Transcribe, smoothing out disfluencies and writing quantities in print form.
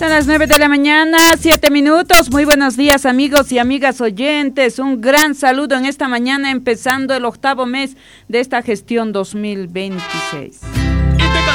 Son las 9 de la mañana, 7 minutos. Muy buenos días, amigos y amigas oyentes. Un gran saludo en esta mañana, empezando el 8º mes de esta gestión 2026.